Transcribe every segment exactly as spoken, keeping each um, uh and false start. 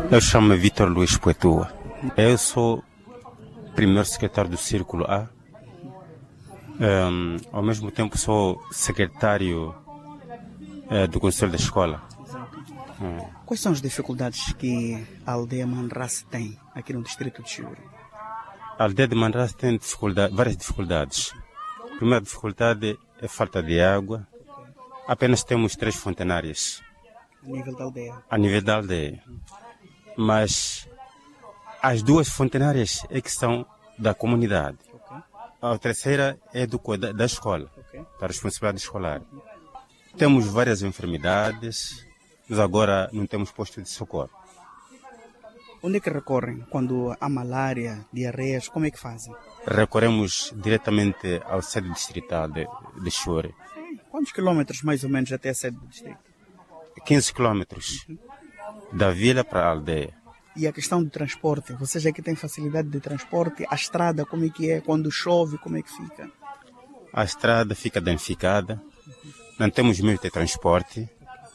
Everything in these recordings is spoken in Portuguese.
Eu chamo-me Vitor Luís Poetua. Eu sou primeiro secretário do Círculo A. Um, ao mesmo tempo sou secretário uh, do Conselho da Escola. Hum. Quais são as dificuldades que a aldeia Manrace tem aqui no distrito de Chiure? A aldeia de Manrace tem dificuldade, várias dificuldades. A primeira dificuldade é a falta de água. Apenas temos três fontenárias. A nível da aldeia? A nível da aldeia. Mas as duas fontenárias é que são da comunidade. Okay. A terceira é do, da, da escola, okay, da responsabilidade escolar. Uhum. Temos várias enfermidades, mas agora não temos posto de socorro. Onde é que recorrem quando há malária, diarreias, como é que fazem? Recorremos diretamente ao sede distrital de, de Chiure. Quantos quilômetros mais ou menos até a sede do distrito? quinze quilômetros, uhum, da vila para a aldeia. E a questão do transporte, vocês aqui têm facilidade de transporte? A estrada, como é que é? Quando chove, como é que fica? A estrada fica danificada, uhum, não temos meio de transporte.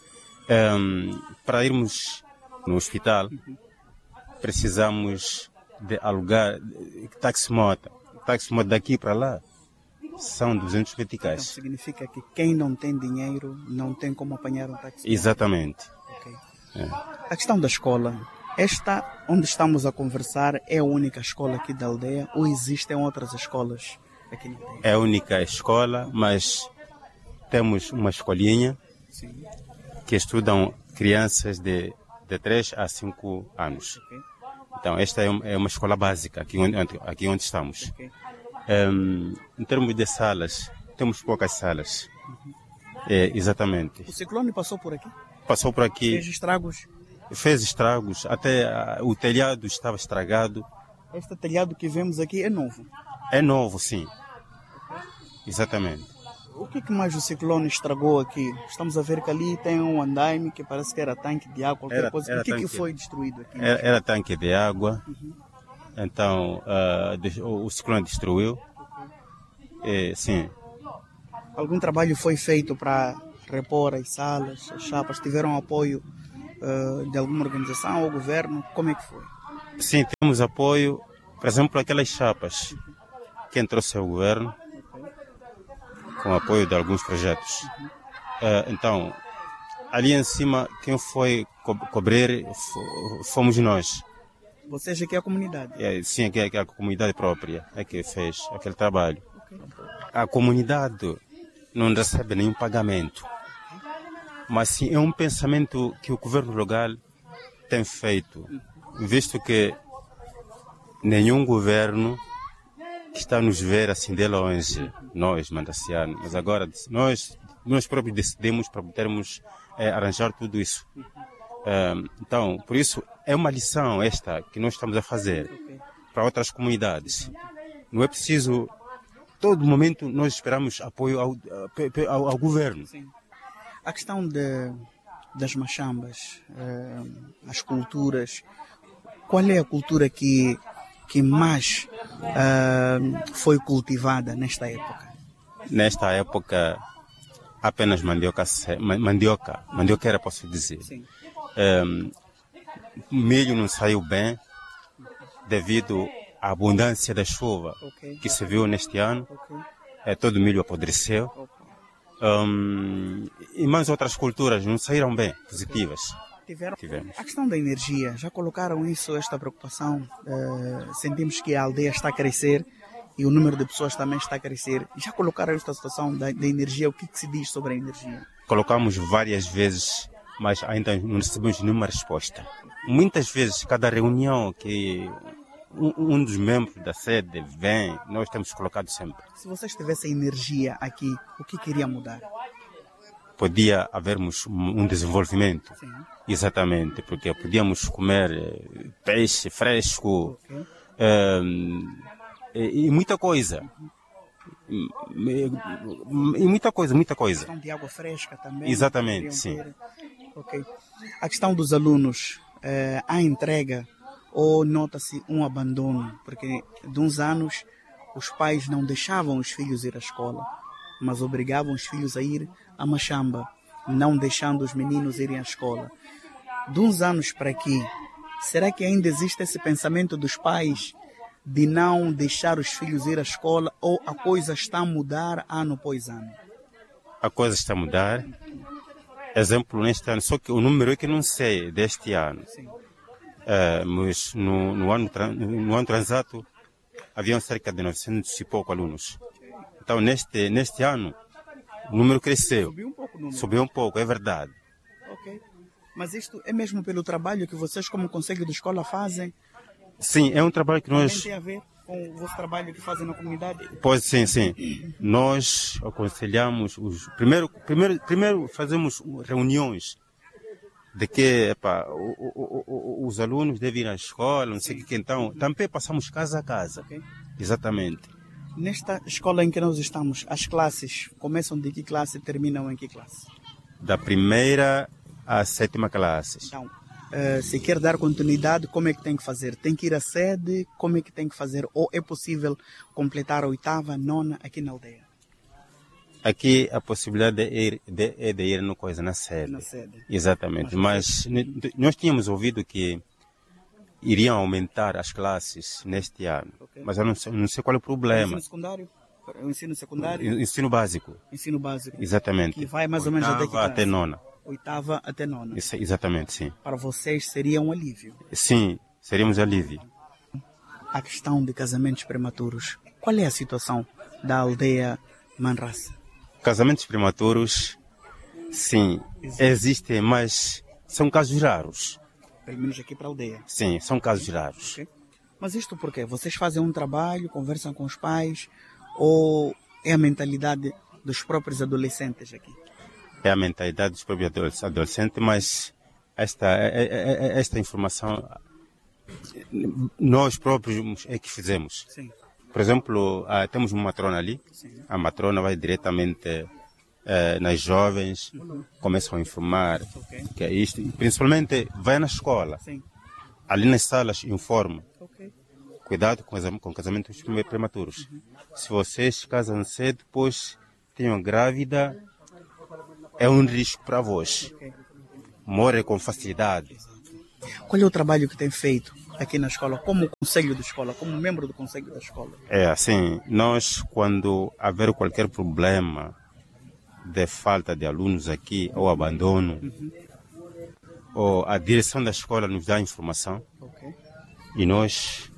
Um, para irmos no hospital, uhum, precisamos de alugar táxi-moto. Táxi-moto daqui para lá são duzentos meticais. Então significa que quem não tem dinheiro não tem como apanhar um táxi? Exatamente. Okay. É. A questão da escola. Esta, onde estamos a conversar, é a única escola aqui da aldeia ou existem outras escolas aqui na aldeia? É a única escola, mas temos uma escolinha, sim, que estudam crianças de, de três a cinco anos. Okay. Então, esta é uma, é uma escola básica, aqui onde, aqui onde estamos. Okay. Um, em termos de salas, temos poucas salas. Uhum. É, exatamente. O ciclone passou por aqui? Passou por aqui. Fez estragos? Fez estragos, até uh, o telhado estava estragado. Este telhado que vemos aqui é novo? É novo, sim. Exatamente. O que, que mais o ciclone estragou aqui? Estamos a ver que ali tem um andaime que parece que era tanque de água, qualquer era, coisa. Era o que, tanque, que foi destruído aqui? Era, era tanque de água. Uhum. Então, uh, o, o ciclone destruiu. E, sim. Algum trabalho foi feito para repor as salas, as chapas? Tiveram apoio uh, de alguma organização ou governo? Como é que foi? Sim, temos apoio. Por exemplo, aquelas chapas que entrou o governo, com apoio de alguns projetos. Uh, então, ali em cima, quem foi co cobrir fomos nós. Vocês aqui é a comunidade? É, sim, aqui é a comunidade própria é que fez aquele trabalho. Okay. A comunidade não recebe nenhum pagamento, mas sim é um pensamento que o governo local tem feito, visto que nenhum governo está a nos ver assim de longe, nós, mandacianos, mas agora nós, nós próprios decidimos para podermos é, arranjar tudo isso. Um, então, por isso, é uma lição esta que nós estamos a fazer para outras comunidades. Não é preciso, todo momento, nós esperamos apoio ao, ao, ao governo. Sim. A questão de, das machambas, as culturas, qual é a cultura que que mais uh, foi cultivada nesta época? Nesta época, apenas mandioca, mandioca, mandioca era, posso dizer. Um, milho não saiu bem devido à abundância da chuva, okay, que se viu neste ano. Okay. É, todo o milho apodreceu. Okay. Um, e mais outras culturas não saíram bem, positivas. Tiveram. A questão da energia, já colocaram isso, esta preocupação? Uh, sentimos que a aldeia está a crescer e o número de pessoas também está a crescer. Já colocaram esta situação da, da energia? O que, que se diz sobre a energia? Colocamos várias vezes, mas ainda não recebemos nenhuma resposta. Muitas vezes, cada reunião que um, um dos membros da sede vem, nós temos colocado sempre. Se vocês tivessem energia aqui, o que queria mudar? Podia havermos um desenvolvimento. Sim. Exatamente, porque podíamos comer peixe fresco, okay, um, e, e muita coisa. E, e muita coisa, muita coisa. A questão de água fresca também. Exatamente, sim. Okay. A questão dos alunos, eh, a entrega ou nota-se um abandono? Porque de uns anos os pais não deixavam os filhos ir à escola, mas obrigavam os filhos a ir à machamba, não deixando os meninos irem à escola. De uns anos para aqui, Será que ainda existe esse pensamento dos pais de não deixar os filhos ir à escola ou a coisa está a mudar ano após ano? A coisa está a mudar. Exemplo, neste ano, só que o número é que não sei deste ano. Sim. Uh, mas no, no, ano, no ano transato haviam cerca de novecentos e pouco alunos. Então, neste, neste ano, o número cresceu. Subiu um pouco o número. Subiu um pouco, é verdade. Ok. Mas isto é mesmo pelo trabalho que vocês, como Conselho de Escola, fazem? Sim, é um trabalho que Também nós... tem a ver com o vosso trabalho que fazem na comunidade? Pois sim, sim. Nós aconselhamos os... Primeiro, primeiro, primeiro fazemos reuniões de que epa, o, o, o, os alunos devem ir à escola, não sei o que. Então, também passamos casa a casa. Okay. Exatamente. Nesta escola em que nós estamos, as classes começam de que classe e terminam em que classe? Da primeira à sétima classe. Então, uh, se quer dar continuidade, como é que tem que fazer? Tem que ir à sede? Como é que tem que fazer? Ou é possível completar a oitava, nona aqui na aldeia? Aqui a possibilidade de ir, de, é de ir no coisa, na sede. Na sede. Exatamente. Mas, Mas nós tínhamos ouvido que iriam aumentar as classes neste ano. Okay. Mas eu não sei, não sei qual é o problema. O ensino secundário? O ensino secundário? O ensino básico. Ensino básico. Exatamente. Que vai mais ou menos até que classe? Até nona. Oitava até nona. Isso, exatamente, sim. Para vocês seria um alívio? Sim, seríamos alívio. A questão de casamentos prematuros. Qual é a situação da aldeia Manraça? Casamentos prematuros, sim, Existe. existem, mas são casos raros. Pelo menos aqui para a aldeia. Sim, são casos raros. Okay. Mas isto por quê? Vocês fazem um trabalho, conversam com os pais, ou é a mentalidade dos próprios adolescentes aqui? É a mentalidade dos próprios adolescentes, mas esta, esta informação nós próprios é que fizemos. Sim. Por exemplo, uh, temos uma matrona ali. Sim. A matrona vai diretamente uh, nas jovens, uhum. começam a informar okay. que é isto. Principalmente vai na escola. Sim. Ali nas salas informa. Okay. Cuidado com, com casamentos prematuros. Uhum. Se vocês casam cedo, depois tenham grávida, é um risco para vós. Okay. Morre com facilidade. Qual é o trabalho que tem feito aqui na escola, como conselho da escola, como membro do conselho da escola? É assim, nós quando haver qualquer problema de falta de alunos aqui ou abandono, uhum. ou a direção da escola nos dá informação, okay. e nós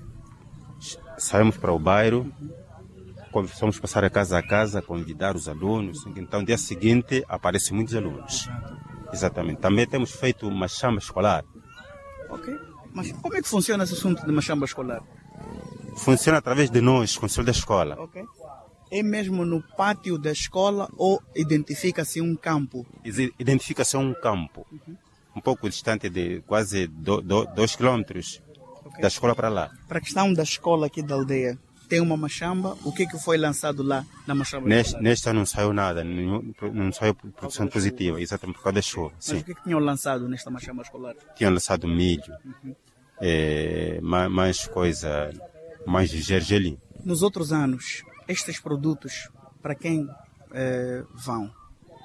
saímos para o bairro, uhum. vamos passar a casa a casa, convidar os alunos, então no dia seguinte aparecem muitos alunos. Exatamente. Também temos feito uma chama escolar. Ok. Mas como é que funciona esse assunto de uma chamba escolar? Funciona através de nós, conselho da escola. Ok. É mesmo no pátio da escola ou identifica-se um campo? Identifica-se um campo, uhum. um pouco distante de quase do, do, dois quilômetros okay. da escola para lá. Para a questão da escola aqui da aldeia, tem uma machamba, o que, que foi lançado lá na machamba? Neste, neste ano não saiu nada, não, não saiu produção positiva, exatamente por causa da chuva. Mas sim. o que, que tinham lançado nesta machamba escolar? Tinham lançado milho, uhum. é, mais, mais coisa, mais gergelim. Nos outros anos, estes produtos, para quem é, vão?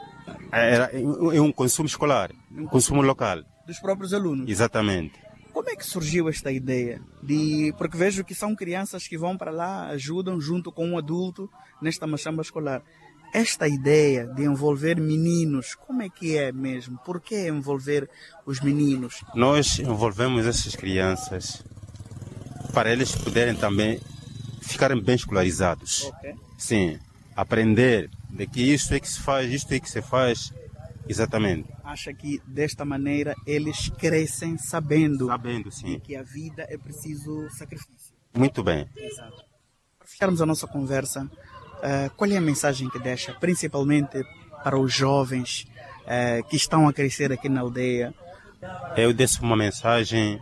É, é um consumo escolar, um consumo local. Dos próprios alunos? Exatamente. Como é que surgiu esta ideia? De, porque vejo que são crianças que vão para lá, ajudam junto com um adulto nesta machamba escolar. Esta ideia de envolver meninos, como é que é mesmo? Por que envolver os meninos? Nós envolvemos essas crianças para eles poderem também ficarem bem escolarizados. Okay. Sim, aprender de que isso é que se faz, isto é que se faz. Exatamente. Acha que desta maneira eles crescem sabendo, sabendo sim. que a vida é preciso sacrifício. Muito bem. Exato. Para fecharmos a nossa conversa, uh, qual é a mensagem que deixa, principalmente para os jovens uh, que estão a crescer aqui na aldeia? Eu deixo uma mensagem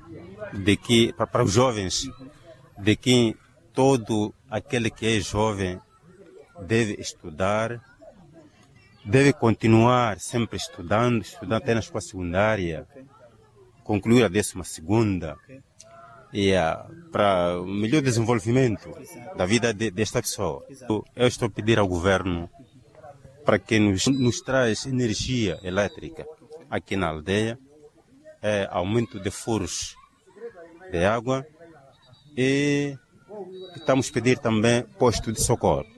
de que para, para os jovens, uhum. de que todo aquele que é jovem deve estudar, deve continuar sempre estudando, estudando até na escola secundária, okay. concluir a décima segunda, okay. e uh, para o melhor desenvolvimento Exato. Da vida de, desta pessoa. Exato. Eu estou a pedir ao governo para que nos, nos traz energia elétrica aqui na aldeia, é, aumento de furos de água e estamos a pedir também posto de socorro.